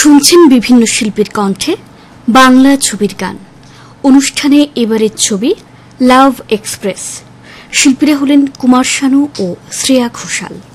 শুনছেন বিভিন্ন শিল্পীর কণ্ঠে বাংলা ছবির গান। অনুষ্ঠানে এবারের ছবি লাভ এক্সপ্রেস। শিল্পীরা হলেন কুমার শানু ও শ্রেয়া ঘোষাল।